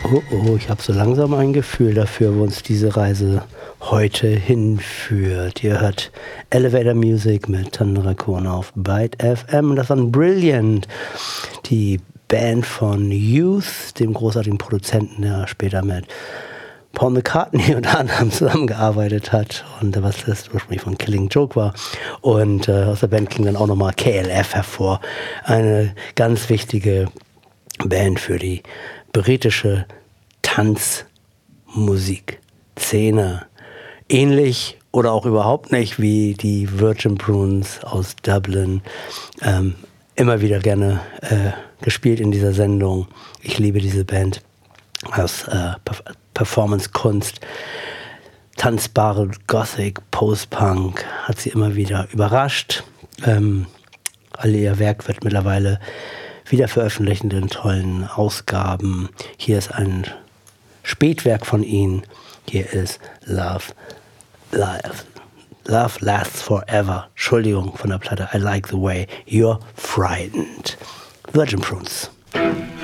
Oh, oh, ich habe so langsam ein Gefühl dafür, wo uns diese Reise heute hinführt. Ihr hört Elevator Music mit Tandra Kohn auf Byte FM. Und das war Brilliant, die Band von Youth, dem großartigen Produzenten, der später mit Paul McCartney unter anderem zusammengearbeitet hat und was das ursprünglich von Killing Joke war. Und aus der Band ging dann auch nochmal KLF hervor. Eine ganz wichtige Band für die britische Tanzmusik-Szene. Ähnlich oder auch überhaupt nicht wie die Virgin Prunes aus Dublin. Immer wieder gerne gespielt in dieser Sendung. Ich liebe diese Band aus Performance-Kunst. Tanzbare Gothic, Post-Punk hat sie immer wieder überrascht. All ihr Werk wird mittlerweile wieder veröffentlicht in tollen Ausgaben. Hier ist ein Spätwerk von ihnen. Hier ist Love Lasts Forever. Entschuldigung von der Platte. I like the way you're frightened. Virgin Prunes.